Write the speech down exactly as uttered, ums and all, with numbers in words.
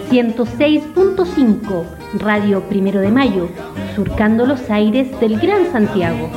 ciento seis punto cinco, Radio Primero de Mayo, surcando los aires del Gran Santiago.